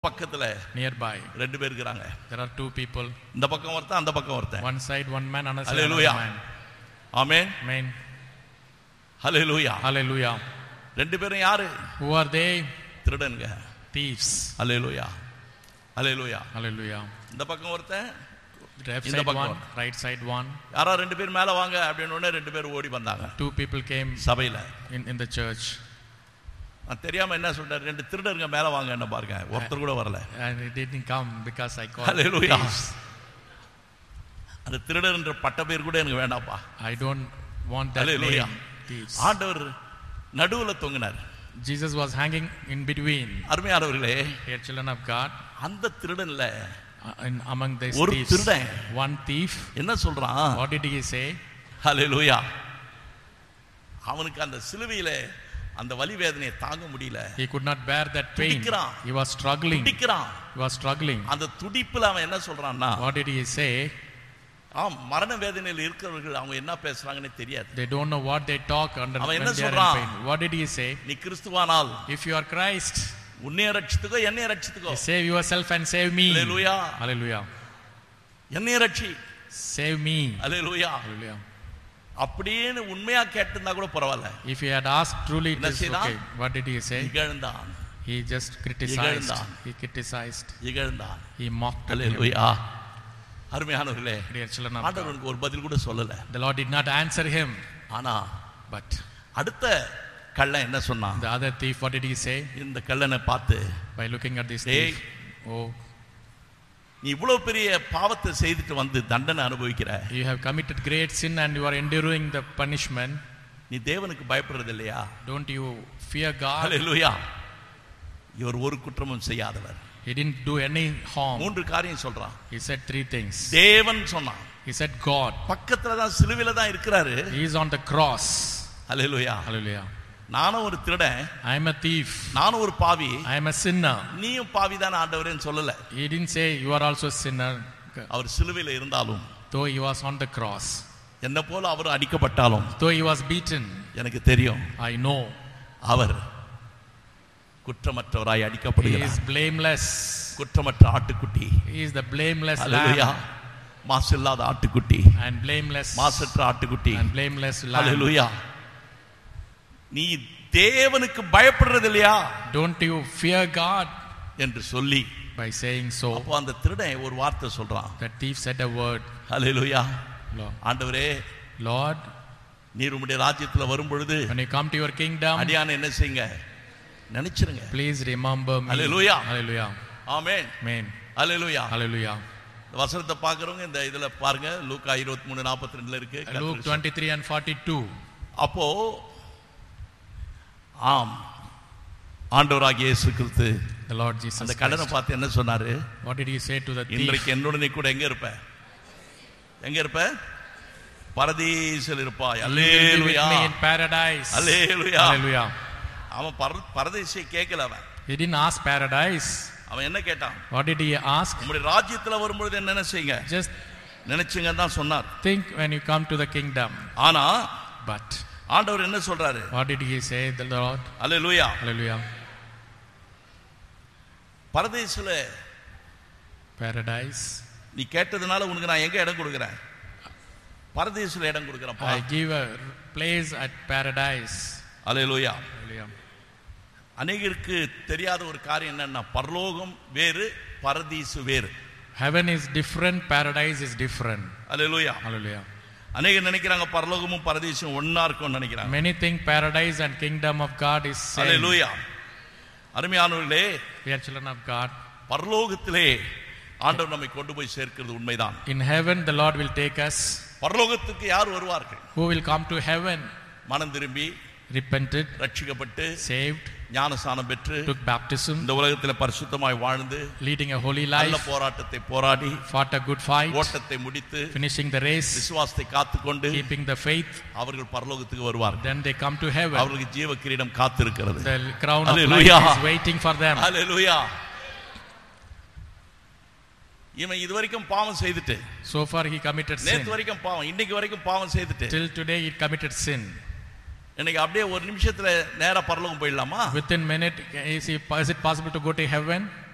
பக்கத்துல nearby. ரெண்டு பேர் இருக்காங்க. There are two people. இந்த பக்கம் ஒருத்தன் அந்த பக்கம் ஒருத்தன். One side one man, another side Hallelujah. another man. Amen. Amen. Hallelujah. Hallelujah. ரெண்டு பேரும் யாரு? Who are they? திருடனுங்க. Thieves. Hallelujah. Hallelujah. Hallelujah. இந்த பக்கம் ஒருத்தன், Left இந்த side பக்கம் one, right side one. யாரா ரெண்டு பேர் மேல வாங்க அப்படின உடனே ரெண்டு பேர் ஓடி வந்தாங்க. Two people came சபையில. in the church. நான் தெரியாம என்ன சொல்றாரு, ரெண்டு திருடருங்க மேல வாங்க என்ன பாருங்க, ஒருத்தர் கூட வரல. And it didn't come because I called. Hallelujah. Thieves. அந்த திருடர்ன்ற பட்ட பேர் கூட எனக்கு வேண்டாம்ப்பா. I don't want that Hallelujah. name. Thieves. ஆண்டவர் நடுவுல தொங்கினார். Jesus was hanging in between. அருமையானவர்களே, Dear children of God, அந்த திருடன்ல among these ஒரு thieves, திருடன் one thief, என்ன சொல்றான்? what did he say? Hallelujah. அவனுக்கு அந்த சிலுவையில அந்த வலி வேதனையை தாங்க முடியல. He could not bear that pain. துடிக்கிறான். He was struggling. துடிக்கிறான். He was struggling. அந்த துடிப்புல அவன் என்ன சொல்றான்னா, What did he say? மரண வேதனையில் இருக்கிறவர்கள் அவங்க என்ன பேசுறாங்கன்னு தெரியாது. They don't know what they talk under அவன் when என்ன they are in சொல்றான்? pain. What did he say? நீ கிறிஸ்துவானால் If you are Christ, உன்னைய ரட்சித்துக்கோ என்னைய ரட்சித்துக்கோ. save yourself and save me. Hallelujah. Hallelujah. என்னைய ரட்சி. Save me. Hallelujah. Hallelujah. அப்படின்னு உண்மையா கேட்டிருந்தா கூட பரவாயில்ல. If he had asked truly, it is என்ன okay. What did he say? இகழ்ந்தான். He just criticized. இகழ்ந்தான். He criticized. இகழ்ந்தான். He mocked him. Hallelujah. அருமையானவர்களே, Dear children of God, ஆண்டவருக்கு ஒரு பதில் கூட சொல்லல. the Lord did not answer him. ஆனா But அடுத்த கள்ளன் என்ன சொன்னான்? the other thief, what did he say? இந்த கள்ளனை பார்த்து, By looking at this Hey. thief, oh, நீ இவ்வளவு பெரிய பாவத்தை செய்துட்டு வந்து தண்டனை அனுபவிக்கிற, you have committed great sin and you are enduring the punishment. நீ தேவனுக்கு பயப்படுறது இல்லையா? Don't you fear God? Hallelujah. இவர் ஒரு குற்றமும் செய்யாதவர். He didn't do any harm. மூன்று காரியம் சொல்றான். He said three things. தேவன் சொன்னான். He said God. பக்கத்துல தான் சிலுவையில தான் இருக்கிறாரு. He is on the cross. Hallelujah. Hallelujah. நானும் ஒரு திருடன், I am a thief. நானும் ஒரு பாவி, I am a sinner. நீயும் பாவிதான் ஆண்டவரேன்னு சொல்லல. He didn't say you are also a sinner. அவர் சிலுவையில இருந்தாலும், Though he was on the cross, என்ன போல அவர் அடிக்கப்பட்டாலும், though he was beaten, எனக்கு தெரியும் I know our குற்றமற்றவராய் he அடிக்கப்படுகிறார். is blameless. குற்றமற்ற ஆட்டுக்குட்டி. He is the blameless Hallelujah. lamb மாசில்லாத ஆட்டுக்குட்டி, and blameless மாசற்ற ஆட்டுக்குட்டி. and blameless lamb. Hallelujah. நீ தேவனுக்கு பயப்படுறது இல்லையா Don't you fear God? என்று சொல்லி, By saying so, அப்போ அந்த திருடன் ஒரு வார்த்தை சொல்றான். the thief said a word. Hallelujah. Lord, ஆண்டவரே, Lord, நீர் உம்முடைய ராஜ்யத்துல வரும் பொழுது when you come to your kingdom, அடியானை என்ன செய்யுங்க, நினைச்சிருங்க. please remember me. Hallelujah. Hallelujah. Amen. Amen. Hallelujah. Hallelujah. வசனத்தை பார்க்கறவங்க இந்த இதுல பாருங்க, லூக்கா 23:42 இருக்கு. Luke 23 and 42. அப்போ ஆம், ஆண்டவராகிய இயேசு கிறிஸ்து The Lord Jesus அந்த கடனை Christ. பார்த்து என்ன சொன்னாரு? What did he say to the thief? இன்றைக்கு என்னோட நீ கூட எங்க இருப்ப? எங்க இருப்ப? பரதீசில் இருப்பாய். You will be with hallelujah. me in paradise. Hallelujah. Hallelujah. அவன் பரதீசியை கேட்கல. அவன் He didn't ask paradise. அவன் என்ன கேட்டான்? What did he ask? உம்முடைய ராஜ்யத்துல வரும்பொழுது என்ன நினைச்சீங்க? Just நினைச்சீங்க தான் சொன்னார். think when you come to the kingdom. ஆனா But ஆண்டவர் என்ன சொல்றாரு? what did he say, the Lord? Hallelujah. Hallelujah. பரதீசில Paradise. நீ கேட்டதுனால உனக்கு நான் எங்க இடம் கொடுக்கிறேன்? பரதீசில இடம் கொடுக்கிறேன்ப்பா. I give a place at paradise. Hallelujah. Hallelujah. அநேகருக்கு தெரியாத ஒரு காரியம் என்னன்னா, பரலோகம் வேறு, பரதீசு வேறு. Heaven is different, paradise is different. Hallelujah. Hallelujah. அநேகர் நினைக்கிறாங்க பரலோகமும் பரதீசும் ஒண்ணா இருக்கும்னு நினைக்கிறாங்க. Many think paradise and kingdom of God is same. அல்லேலூயா. அருமையானவர்களே, We are children of God. பரலோகத்திலே ஆண்டவர் நம்மை கொண்டு போய் சேர்க்கிறது உண்மைதான். In heaven the Lord will take us. பரலோகத்துக்கு யார் வருவார்கள்? Who will come to heaven? மனம் திரும்பி Repented, ரட்சிக்கப்பட்டு saved, ஞானஸ்நானம் பெற்று took baptism, இந்த உலகத்தில் பரிசுத்தமாய் வாழ்ந்து leading a holy நல்ல life, போராட்டத்தை போராடி fought a good fight, ஓட்டத்தை முடித்து finishing the race, விசுவாசத்தை காத்துக்கொண்டு keeping the faith. அவர்கள் பரலோகத்துக்கு வருவார்கள். Then they come to heaven. அவர்களுக்கு ஜீவ கிரீடம் காத்திருக்கிறது. The crown of Hallelujah. life is waiting for them. அல்லேலூயா. இவன் இதுவரைக்கும் பாவம் செய்துட்டு, So far he committed sin. நேத்து வரைக்கும் பாவம், இன்னைக்கு வரைக்கும் பாவம் செய்துட்டு, Till today he committed sin. இன்னைக்கு அப்படியே ஒரு நிமிஷத்துல நேரா பரலோகம் போயிடலாமா? Within minute, is it possible to go to heaven?